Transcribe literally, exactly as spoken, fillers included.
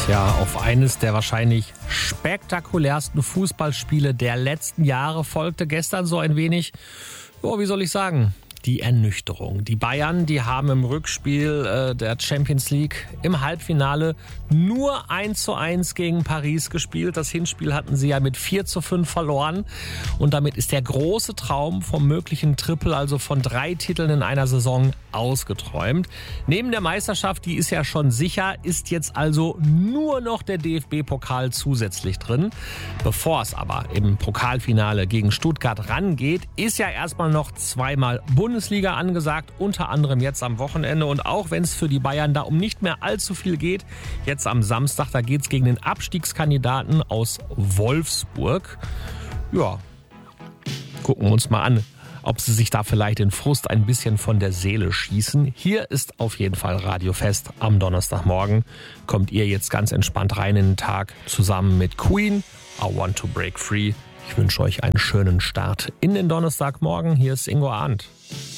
Ja, auf eines der wahrscheinlich spektakulärsten Fußballspiele der letzten Jahre folgte gestern so ein wenig, oh, wie soll ich sagen, die Ernüchterung. Die Bayern, die haben im Rückspiel äh, der Champions League im Halbfinale nur eins zu eins gegen Paris gespielt. Das Hinspiel hatten sie ja mit vier zu fünf verloren. Und damit ist der große Traum vom möglichen Triple, also von drei Titeln in einer Saison, ausgeträumt. Neben der Meisterschaft, die ist ja schon sicher, ist jetzt also nur noch der D F B-Pokal zusätzlich drin. Bevor es aber im Pokalfinale gegen Stuttgart rangeht, ist ja erstmal noch zweimal Bundesliga angesagt, unter anderem jetzt am Wochenende. Und auch wenn es für die Bayern da um nicht mehr allzu viel geht, jetzt am Samstag, da geht es gegen den Abstiegskandidaten aus Wolfsburg. Ja, gucken wir uns mal an, ob sie sich da vielleicht den Frust ein bisschen von der Seele schießen. Hier ist auf jeden Fall Radio Fest am Donnerstagmorgen. Kommt ihr jetzt ganz entspannt rein in den Tag zusammen mit Queen, I Want to Break Free. Ich wünsche euch einen schönen Start in den Donnerstagmorgen. Hier ist Ingo Arndt.